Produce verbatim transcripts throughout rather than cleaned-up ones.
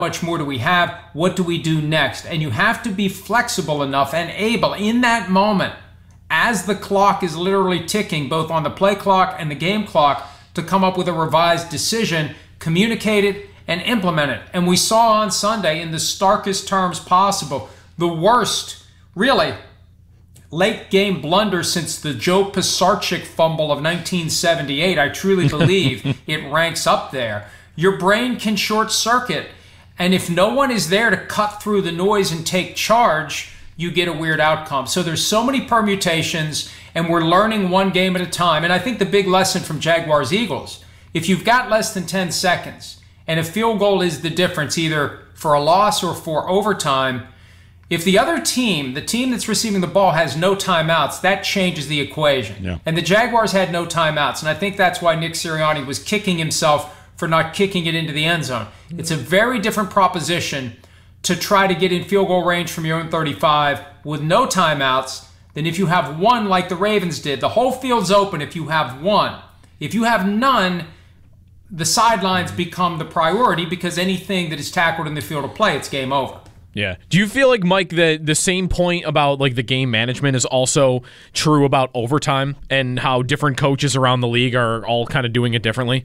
much more do we have? What do we do next? And you have to be flexible enough and able in that moment, as the clock is literally ticking, both on the play clock and the game clock, to come up with a revised decision, communicate it, and implement it. And we saw on Sunday, in the starkest terms possible, the worst, really, late game blunder since the Joe Pisarcik fumble of nineteen seventy-eight. I truly believe it ranks up there. Your brain can short circuit, and if no one is there to cut through the noise and take charge, you get a weird outcome. So there's so many permutations, and we're learning one game at a time. And I think the big lesson from Jaguars-Eagles, if you've got less than ten seconds, and a field goal is the difference either for a loss or for overtime, if the other team, the team that's receiving the ball, has no timeouts, that changes the equation. Yeah. And the Jaguars had no timeouts, and I think that's why Nick Sirianni was kicking himself for not kicking it into the end zone. It's a very different proposition to try to get in field goal range from your own thirty-five with no timeouts than if you have one like the Ravens did. The whole field's open if you have one. If you have none, the sidelines become the priority because anything that is tackled in the field of play, it's game over. Yeah. Do you feel like, Mike, that the same point about like the game management is also true about overtime and how different coaches around the league are all kind of doing it differently?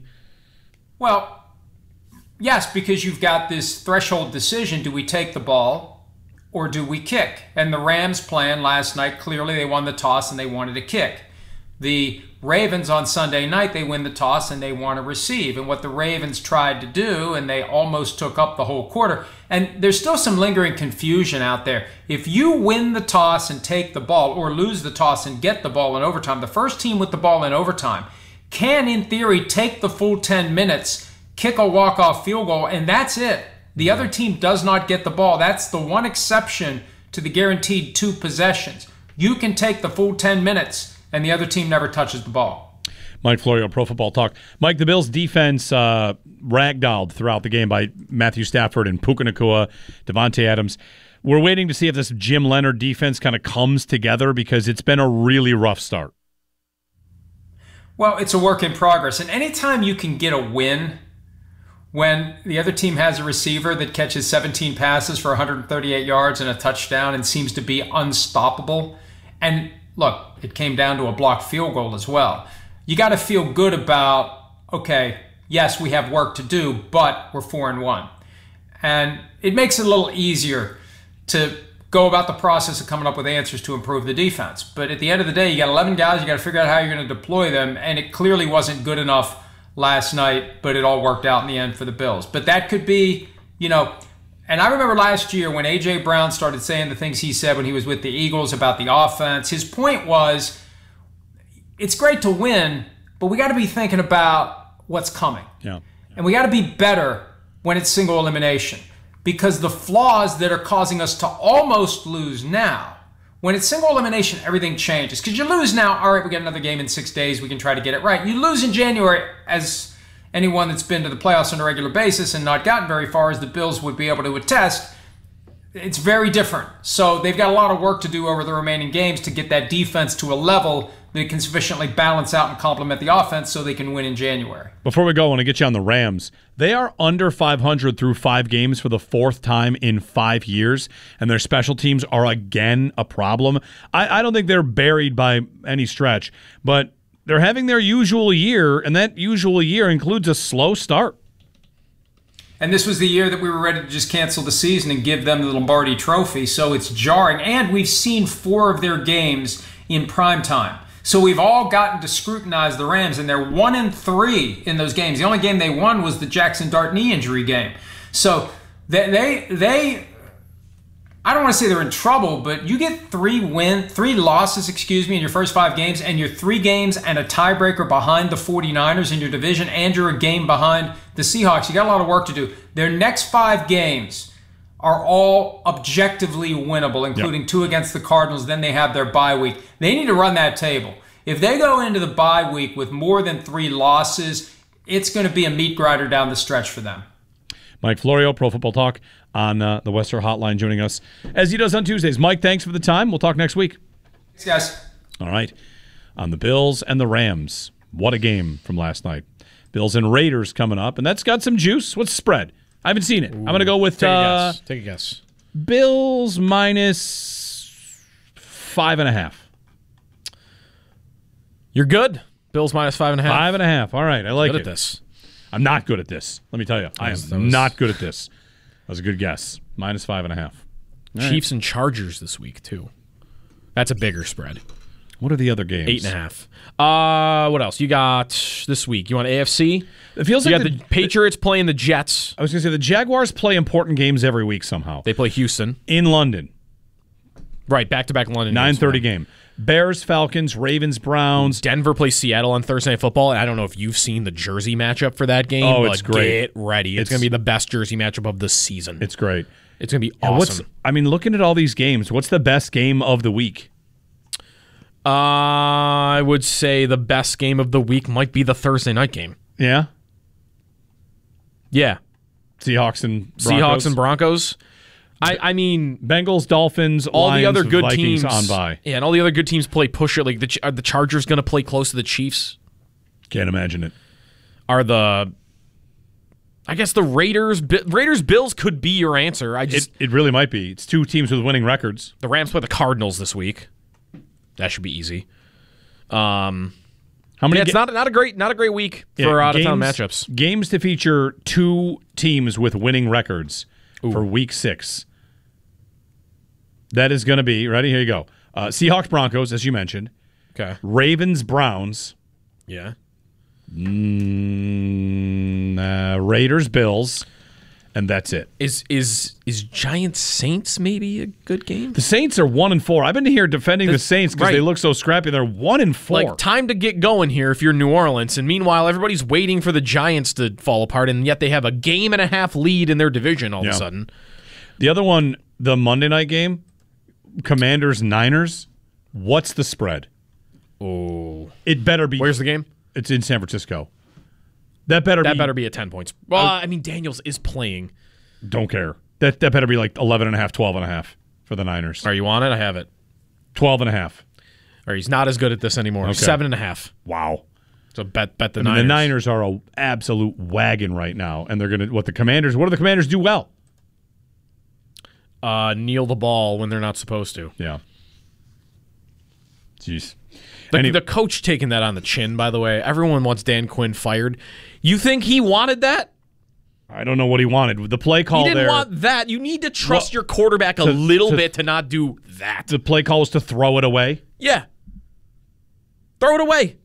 Well, yes, because you've got this threshold decision. Do we take the ball or do we kick? And the Rams' plan last night, clearly they won the toss and they wanted to kick. The Ravens on Sunday night, they win the toss and they want to receive. And what the Ravens tried to do, and they almost took up the whole quarter, and there's still some lingering confusion out there. If you win the toss and take the ball, or lose the toss and get the ball in overtime, the first team with the ball in overtime can, in theory, take the full ten minutes, kick a walk-off field goal, and that's it. The other team does not get the ball. That's the one exception to the guaranteed two possessions. You can take the full ten minutes, and the other team never touches the ball. Mike Florio, Pro Football Talk. Mike, the Bills' defense uh, ragdolled throughout the game by Matthew Stafford and Puka Nacua, Devontae Adams. We're waiting to see if this Jim Leonard defense kind of comes together because it's been a really rough start. Well, it's a work in progress. And anytime you can get a win when the other team has a receiver that catches seventeen passes for one hundred thirty-eight yards and a touchdown and seems to be unstoppable, and look, it came down to a blocked field goal as well. You got to feel good about, okay, yes, we have work to do, but we're four and one. And it makes it a little easier to go about the process of coming up with answers to improve the defense. But at the end of the day, you got eleven guys, you got to figure out how you're going to deploy them, and it clearly wasn't good enough last night, but it all worked out in the end for the Bills. But that could be, you know, and I remember last year when A J. Brown started saying the things he said when he was with the Eagles about the offense. His point was, it's great to win, but we got to be thinking about what's coming. Yeah. And we got to be better when it's single elimination, because the flaws that are causing us to almost lose now, when it's single elimination, everything changes. Because you lose now, all right, we got another game in six days, we can try to get it right. You lose in January, as anyone that's been to the playoffs on a regular basis and not gotten very far, as the Bills would be able to attest, it's very different. So they've got a lot of work to do over the remaining games to get that defense to a level that can sufficiently balance out and complement the offense so they can win in January. Before we go, I want to get you on the Rams. They are under five hundred through five games for the fourth time in five years, and their special teams are again a problem. I, I don't think they're buried by any stretch, but they're having their usual year, and that usual year includes a slow start. And this was the year that we were ready to just cancel the season and give them the Lombardi Trophy, so it's jarring. And we've seen four of their games in prime time. So we've all gotten to scrutinize the Rams, and they're one and three in those games. The only game they won was the Jackson Dart knee injury game. So they, they, they I don't want to say they're in trouble, but you get three win, three losses, excuse me, in your first five games, and you're three games and a tiebreaker behind the forty-niners in your division, and you're a game behind the Seahawks. You got a lot of work to do. Their next five games are all objectively winnable, including yep. two against the Cardinals. Then they have their bye week. They need to run that table. If they go into the bye week with more than three losses, it's going to be a meat grinder down the stretch for them. Mike Florio, Pro Football Talk on uh, the Western Hotline, joining us as he does on Tuesdays. Mike, thanks for the time. We'll talk next week. Thanks, guys. All right. On the Bills and the Rams. What a game from last night. Bills and Raiders coming up, and that's got some juice. What's the spread? I haven't seen it. Ooh. I'm going to go with Take a uh, guess. Take a guess. Bills minus five and a half. You're good. Bills minus five and a half. Five and a half. All right, I like good it. at this. I'm not good at this. Let me tell you, I am was... not good at this. That was a good guess. Minus five and a half. All Chiefs right. and Chargers this week too. That's a bigger spread. What are the other games? Eight and a half. Uh, what else? You got this week? You want A F C? It feels you like got the, the Patriots playing the Jets. I was going to say the Jaguars play important games every week somehow. They play Houston in London. Right, back to back London. nine thirty game. Bears, Falcons, Ravens, Browns. Denver plays Seattle on Thursday Night Football. And I don't know if you've seen the jersey matchup for that game. Oh, but it's great. Get ready. It's, it's going to be the best jersey matchup of the season. It's great. It's going to be and awesome. What's, I mean, looking at all these games, what's the best game of the week? Uh, I would say the best game of the week might be the Thursday night game. Yeah? Yeah. Seahawks and Broncos? Seahawks and Broncos. I, I mean, Bengals, Dolphins, all Lions, the other good Vikings teams on by. Yeah, and all the other good teams play push it. Like the are the Chargers going to play close to the Chiefs? Can't imagine it. Are the I guess the Raiders Raiders Bills could be your answer. I just it, it really might be. It's two teams with winning records. The Rams play the Cardinals this week. That should be easy. Um, How many? Yeah, it's ga- not not a great not a great week for yeah, out of town matchups. Games to feature two teams with winning records Ooh. for Week Six. That is going to be ready. Here you go. Uh, Seahawks Broncos, as you mentioned. Okay. Ravens Browns. Yeah. Mm, uh, Raiders Bills. And that's it. Is is is Giants Saints maybe a good game? The Saints are one and four. I've been here defending the, the Saints because right. they look so scrappy. They're one and four. Like time to get going here if you're New Orleans. And meanwhile, everybody's waiting for the Giants to fall apart, and yet they have a game and a half lead in their division all yeah. of a sudden. The other one, the Monday night game, Commanders Niners. What's the spread? Oh, it better be. Where's the game? It's in San Francisco. That better that be, better be at ten points. Well, I, I mean, Daniels is playing. Don't care. That that better be like eleven and a half, twelve and a half for the Niners. Are you on it? I have it. twelve and a half. Or he's not as good at this anymore. Okay. Seven and a half. Wow. So bet bet the I Niners. Mean, the Niners are a absolute wagon right now, and they're gonna what the Commanders. What do the Commanders do well? Uh, kneel the ball when they're not supposed to. Yeah. Jeez. The, Any- the coach taking that on the chin, by the way. Everyone wants Dan Quinn fired. You think he wanted that? I don't know what he wanted. The play call there. He didn't there, want that. You need to trust well, your quarterback a to, little to, bit to not do that. The play call was to throw it away? Yeah. Throw it away.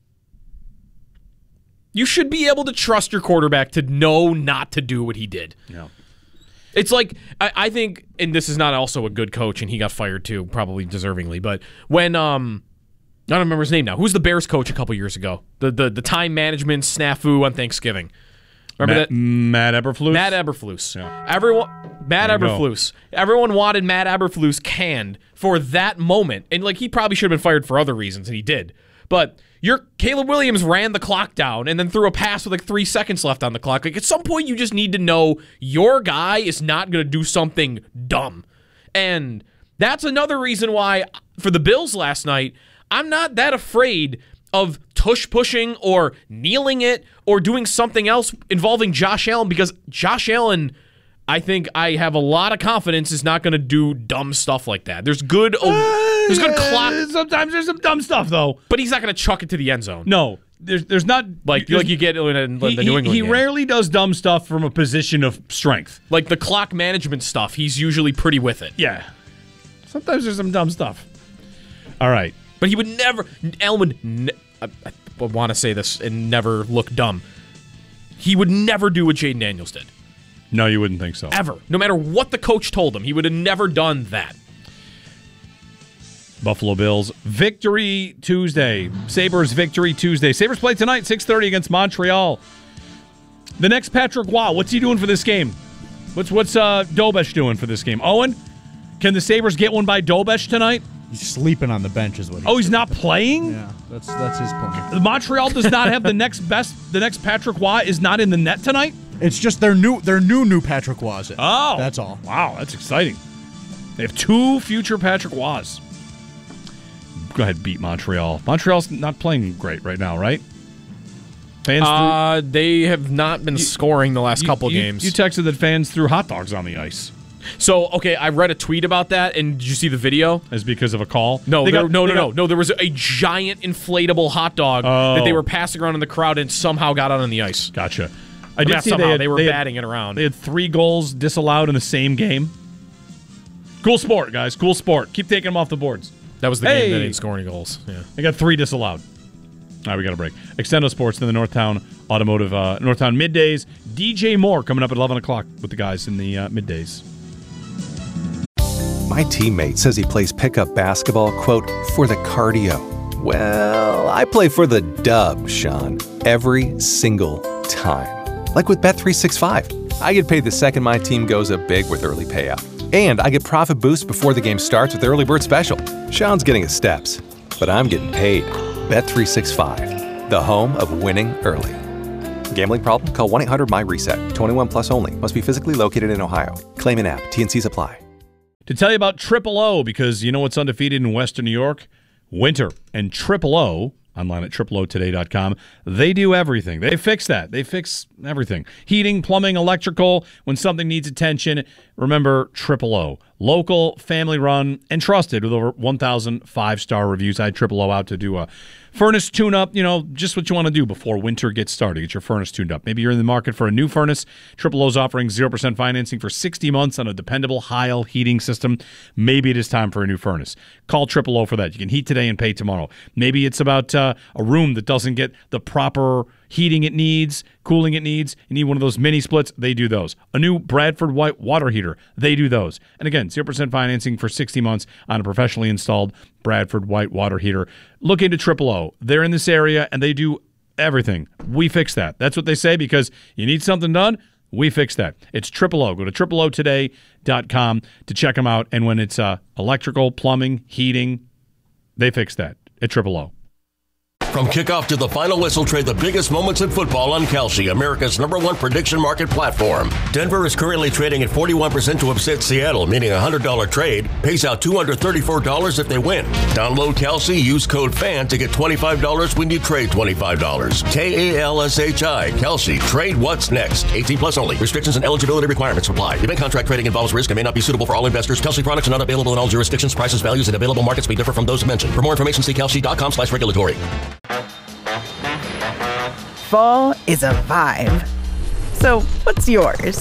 You should be able to trust your quarterback to know not to do what he did. Yeah. It's like, I, I think, and this is not also a good coach, and he got fired too, probably deservingly, but when, um, I don't remember his name now. Who's the Bears coach a couple years ago? The the the time management snafu on Thanksgiving. Remember Matt, that? Matt Eberflus? Matt Eberflus. Yeah. Everyone, Matt Eberflus. Everyone wanted Matt Eberflus canned for that moment. And like he probably should have been fired for other reasons, and he did. But your Caleb Williams ran the clock down and then threw a pass with like three seconds left on the clock. Like at some point you just need to know your guy is not going to do something dumb. And that's another reason why for the Bills last night, I'm not that afraid of tush pushing or kneeling it or doing something else involving Josh Allen because Josh Allen, I think I have a lot of confidence, is not going to do dumb stuff like that. There's good, uh, there's good clock. Sometimes there's some dumb stuff though, but he's not going to chuck it to the end zone. No, there's there's not like there's, like you get in, in the he, New England He, he game. rarely does dumb stuff from a position of strength. Like the clock management stuff, he's usually pretty with it. Yeah, sometimes there's some dumb stuff. All right. But he would never, Allen would, ne- I, I want to say this and never look dumb. He would never do what Jaden Daniels did. No, you wouldn't think so. Ever. No matter what the coach told him, he would have never done that. Buffalo Bills, victory Tuesday. Sabres, victory Tuesday. Sabres play tonight, six thirty against Montreal. The next Patrick Waugh, what's he doing for this game? What's what's uh, Dobesh doing for this game? Owen, can the Sabres get one by Dobesh tonight? He's sleeping on the bench is what he's Oh, he's doing. not playing? Yeah, that's that's his plan. Montreal does not have the next best, the next Patrick Waugh is not in the net tonight? It's just their new their new new Patrick Waugh's in. Oh. That's all. Wow, that's exciting. They have two future Patrick Waughs. Go ahead, beat Montreal. Montreal's not playing great right now, right? Fans uh, threw, they have not been you, scoring the last you, couple you, games. You texted that fans threw hot dogs on the ice. So, okay, I read a tweet about that, and did you see the video? Is because of a call? No, they there, got, no, no, got, no, no. There was a giant inflatable hot dog oh. that they were passing around in the crowd and somehow got out on the ice. Gotcha. I did not see somehow. They, had, they were they batting had, it around. They had three goals disallowed in the same game. Cool sport, guys. Cool sport. Keep taking them off the boards. That was the hey. game that didn't score any goals. Yeah. They got three disallowed. All right, we got a break. Extendo Sports in the Northtown Automotive, uh, Northtown Middays. D J Moore coming up at eleven o'clock with the guys in the uh, middays. My teammate says he plays pickup basketball, quote, for the cardio. Well, I play for the dub, Sean, every single time. Like with Bet three sixty-five. I get paid the second my team goes up big with early payout. And I get profit boosts before the game starts with the Early Bird Special. Sean's getting his steps, but I'm getting paid. Bet three sixty-five, the home of winning early. Gambling problem? Call one eight hundred my reset. twenty-one plus only. Must be physically located in Ohio. Claim an app. T N Cs apply. To tell you about Triple O, because you know what's undefeated in Western New York? Winter. And Triple O, online at triple o today dot com, they do everything. They fix that. They fix everything. Heating, plumbing, electrical. When something needs attention, remember Triple O. Local, family-run, and trusted with over one thousand five-star reviews. I had Triple O out to do a furnace tune-up, you know, just what you want to do before winter gets started. Get your furnace tuned up. Maybe you're in the market for a new furnace. Triple O's offering zero percent financing for sixty months on a dependable Heil heating system. Maybe it is time for a new furnace. Call Triple O for that. You can heat today and pay tomorrow. Maybe it's about uh, a room that doesn't get the proper heating it needs, cooling it needs. You need one of those mini splits. They do those. A new Bradford White water heater. They do those. And again, zero percent financing for sixty months on a professionally installed Bradford White water heater. Look into Triple O. They're in this area, and they do everything. We fix that. That's what they say, because you need something done, we fix that. It's Triple O. Go to triple o today dot com to check them out. And when it's uh, electrical, plumbing, heating, they fix that at Triple O. From kickoff to the final whistle, trade the biggest moments in football on Kalshi, America's number one prediction market platform. Denver is currently trading at forty-one percent to upset Seattle, meaning a one hundred dollars trade pays out two hundred thirty-four dollars if they win. Download Kalshi, use code FAN to get twenty-five dollars when you trade twenty-five dollars. K A L S H I, Kalshi. Trade what's next. eighteen plus only. Restrictions and eligibility requirements apply. Event contract trading involves risk and may not be suitable for all investors. Kalshi products are not available in all jurisdictions. Prices, values, and available markets may differ from those mentioned. For more information, see kalshi dot com slash regulatory. Fall is a vibe. So, what's yours?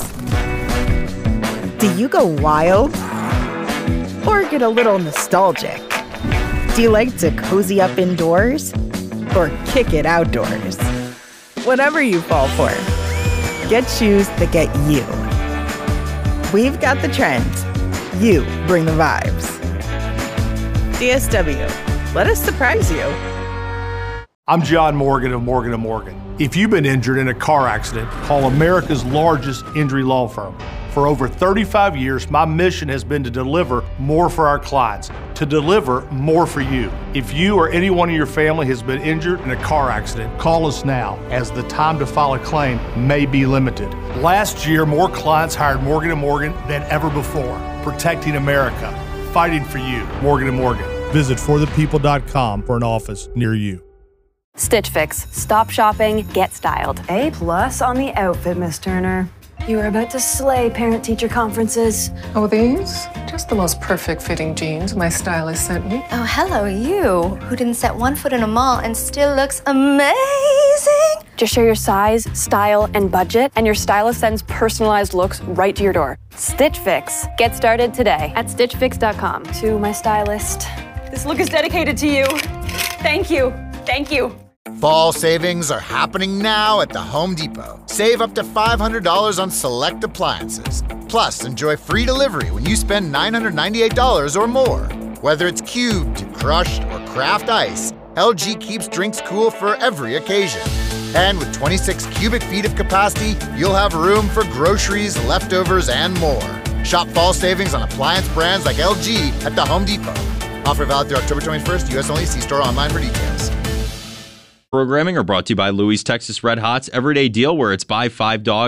Do you go wild? Or get a little nostalgic? Do you like to cozy up indoors? Or kick it outdoors? Whatever you fall for, get shoes that get you. We've got the trends. You bring the vibes. D S W, let us surprise you. I'm John Morgan of Morgan and Morgan. If you've been injured in a car accident, call America's largest injury law firm. For over thirty-five years, my mission has been to deliver more for our clients, to deliver more for you. If you or anyone in your family has been injured in a car accident, call us now, as the time to file a claim may be limited. Last year, more clients hired Morgan and Morgan than ever before, protecting America, fighting for you. Morgan and Morgan. Visit for the people dot com for an office near you. Stitch Fix. Stop shopping, get styled. A plus on the outfit, Miss Turner. You are about to slay parent-teacher conferences. Oh, these? Just the most perfect fitting jeans my stylist sent me. Oh, hello, you, who didn't set one foot in a mall and still looks amazing. Just share your size, style, and budget, and your stylist sends personalized looks right to your door. Stitch Fix. Get started today at stitch fix dot com. To my stylist, this look is dedicated to you. Thank you. Thank you. Fall savings are happening now at the Home Depot. Save up to five hundred dollars on select appliances. Plus, enjoy free delivery when you spend nine hundred ninety-eight dollars or more. Whether it's cubed, crushed, or craft ice, L G keeps drinks cool for every occasion. And with twenty-six cubic feet of capacity, you'll have room for groceries, leftovers, and more. Shop fall savings on appliance brands like L G at the Home Depot. Offer valid through October twenty-first, U S only. See store online for details. Programming are brought to you by Louis Texas Red Hot's everyday deal, where it's buy five dogs,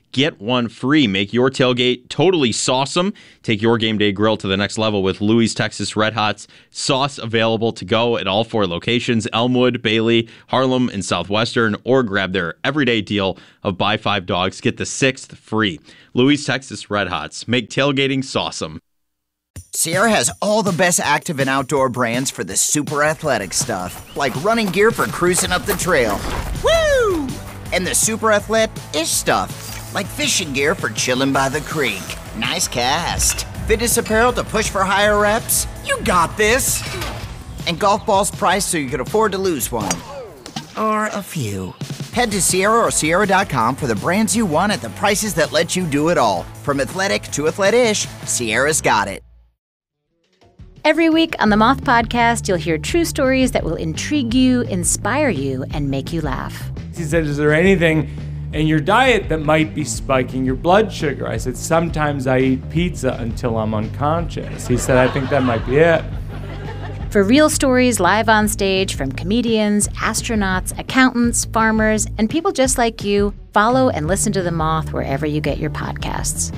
get one free. Make your tailgate totally sauceum. Take your game day grill to the next level with Louis Texas Red Hot's sauce available to go at all four locations, Elmwood, Bailey, Harlem, and Southwestern, or grab their everyday deal of buy five dogs, get the sixth free. Louis Texas Red Hots. Make tailgating sauceum. Sierra has all the best active and outdoor brands for the super athletic stuff, like running gear for cruising up the trail. Woo! And the super athlete-ish stuff, like fishing gear for chilling by the creek. Nice cast. Fitness apparel to push for higher reps. You got this. And golf balls priced so you can afford to lose one. Or a few. Head to Sierra or Sierra dot com for the brands you want at the prices that let you do it all. From athletic to athlete-ish, Sierra's got it. Every week on the Moth Podcast, you'll hear true stories that will intrigue you, inspire you, and make you laugh. He said, is there anything in your diet that might be spiking your blood sugar? I said, sometimes I eat pizza until I'm unconscious. He said, I think that might be it. For real stories live on stage from comedians, astronauts, accountants, farmers, and people just like you, follow and listen to The Moth wherever you get your podcasts.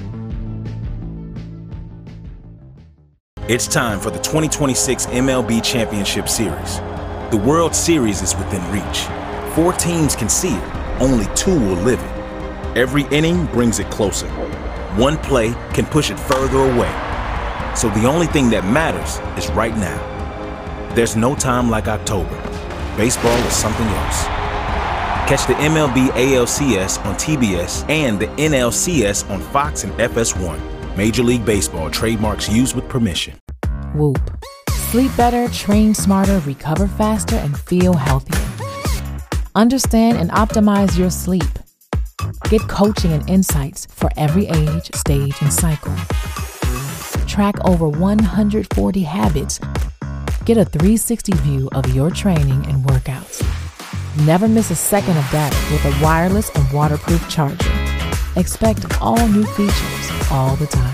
It's time for the twenty twenty-six M L B Championship Series. The World Series is within reach. Four teams can see it. Only two will live it. Every inning brings it closer. One play can push it further away. So the only thing that matters is right now. There's no time like October. Baseball is something else. Catch the M L B A L C S on T B S and the N L C S on Fox and F S one. Major League Baseball trademarks used with permission. Whoop. Sleep better, train smarter, recover faster, and feel healthier. Understand and optimize your sleep. Get coaching and insights for every age, stage, and cycle. Track over one hundred forty habits. Get a three sixty view of your training and workouts. Never miss a second of data with a wireless and waterproof charger. Expect all new features all the time.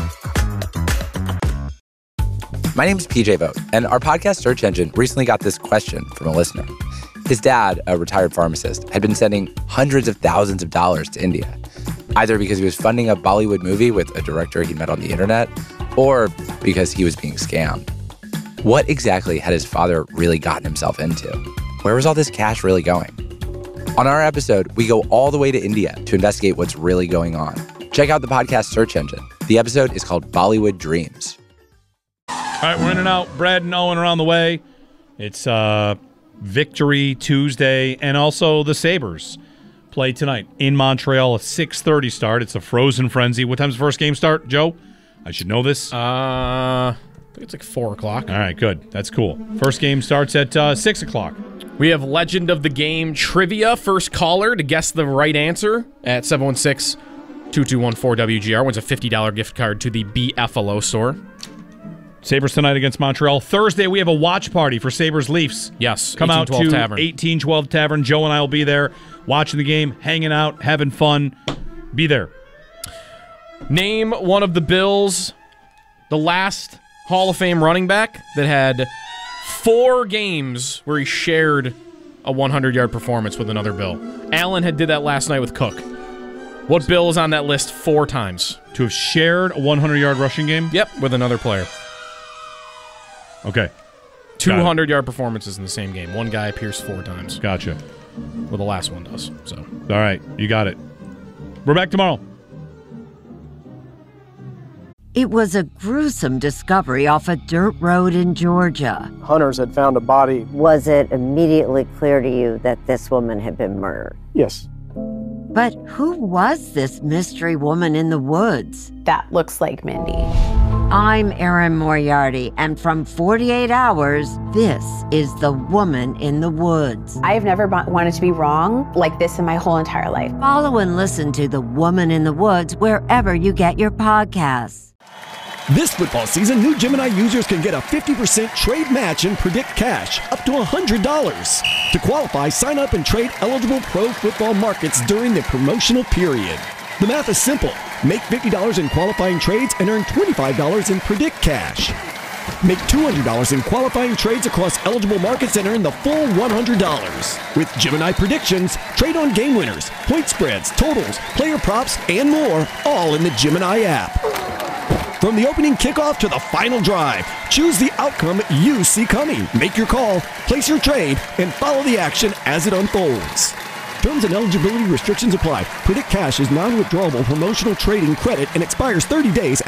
My name is P J Vogt, and our podcast search engine recently got this question from a listener. His dad, a retired pharmacist, had been sending hundreds of thousands of dollars to India, either because he was funding a Bollywood movie with a director he met on the internet, or because he was being scammed. What exactly had his father really gotten himself into? Where was all this cash really going? On our episode, we go all the way to India to investigate what's really going on. Check out the podcast search engine. The episode is called Bollywood Dreams. All right, we're in and out. Brad and Owen are on the way. It's uh, Victory Tuesday, and also the Sabres play tonight in Montreal. A six thirty start. It's a frozen frenzy. What time's the first game start, Joe? I should know this. Uh, I think it's like four o'clock. All right, good. That's cool. First game starts at uh, six o'clock. We have Legend of the Game trivia. First caller to guess the right answer at seven one six, two two one four, W G R wins a fifty dollars gift card to the B F L O store. Sabres tonight against Montreal. Thursday, we have a watch party for Sabres Leafs. Yes, come out to Tavern. eighteen twelve Tavern. Joe and I will be there watching the game, hanging out, having fun. Be there. Name one of the Bills, the last Hall of Fame running back that had four games where he shared a hundred-yard performance with another Bill. Allen had did that last night with Cook. What Bill is on that list four times? To have shared a hundred-yard rushing game? Yep, with another player. Okay. two hundred-yard performances in the same game. One guy appears four times. Gotcha. Well, the last one does. So, all right, you got it. We're back tomorrow. It was a gruesome discovery off a dirt road in Georgia. Hunters had found a body. Was it immediately clear to you that this woman had been murdered? Yes. But who was this mystery woman in the woods? That looks like Mindy. I'm Erin Moriarty, and from forty-eight hours, this is The Woman in the Woods. I've never wanted to be wrong like this in my whole entire life. Follow and listen to The Woman in the Woods wherever you get your podcasts. This football season, new Gemini users can get a fifty percent trade match and predict cash, up to one hundred dollars. To qualify, sign up and trade eligible pro football markets during the promotional period. The math is simple. Make fifty dollars in qualifying trades and earn twenty-five dollars in predict cash. Make two hundred dollars in qualifying trades across eligible markets and earn the full one hundred dollars. With Gemini Predictions, trade on game winners, point spreads, totals, player props, and more, all in the Gemini app. From the opening kickoff to the final drive, choose the outcome you see coming. Make your call, place your trade, and follow the action as it unfolds. Terms and eligibility restrictions apply. Predict Cash is non-withdrawable promotional trading credit and expires thirty days